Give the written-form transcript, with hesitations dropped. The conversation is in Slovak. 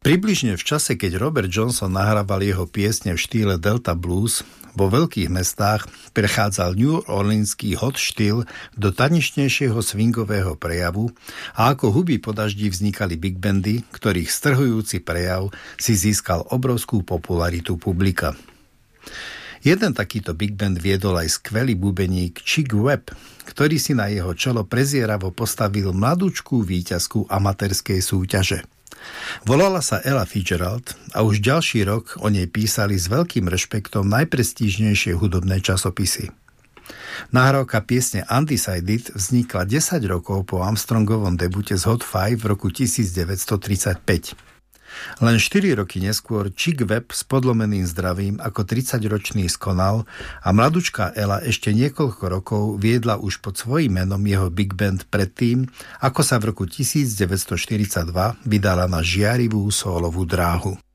Približne v čase, keď Robert Johnson nahrával jeho piesne v štýle Delta Blues, vo veľkých mestách prechádzal New Orleanský hot štýl do tanečnejšieho swingového prejavu a ako huby po daždi vznikali big bandy, ktorých strhujúci prejav si získal obrovskú popularitu publika. Jeden takýto big band viedol aj skvelý bubeník Chick Webb, ktorý si na jeho čelo prezieravo postavil mladúčkú víťazku amatérskej súťaže. Volala sa Ella Fitzgerald a už ďalší rok o nej písali s veľkým rešpektom najprestížnejšie hudobné časopisy. Nahrávka piesne Undecided vznikla 10 rokov po Armstrongovom debute z Hot 5 v roku 1935. Len 4 roky neskôr Chick Webb s podlomeným zdravím ako 30-ročný skonal a mladučká Ella ešte niekoľko rokov viedla už pod svojím menom jeho big band predtým, ako sa v roku 1942 vydala na žiarivú sólovú dráhu.